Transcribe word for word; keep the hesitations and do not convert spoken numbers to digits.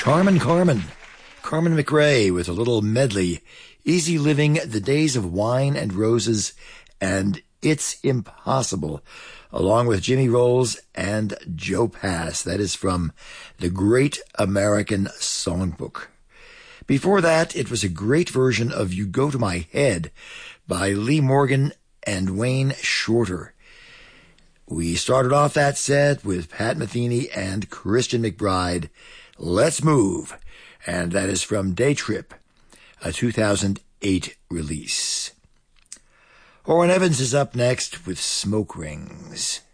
Charmin' Carmen. Carmen McRae with a little medley. Easy Living, The Days of Wine and Roses, and It's Impossible, along with Jimmy Rolls and Joe Pass. That is from the Great American Songbook. Before that, it was a great version of You Go to My Head by Lee Morgan and Wayne Shorter. We started off that set with Pat Metheny and Christian McBride, Let's Move, and that is from Day Trip, a two thousand eight release. Orrin Evans is up next with Smoke Rings.